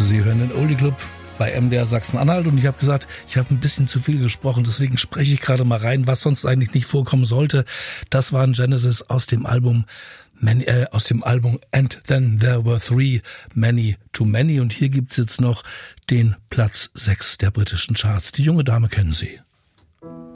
Sie hören den Oldie Club bei MDR Sachsen-Anhalt und ich habe gesagt, ich habe ein bisschen zu viel gesprochen, deswegen spreche ich gerade mal rein, was sonst eigentlich nicht vorkommen sollte. Das waren Genesis aus dem Album And Then There Were Three, Many Too Many, und hier gibt's jetzt noch den Platz 6 der britischen Charts. Die junge Dame kennen Sie.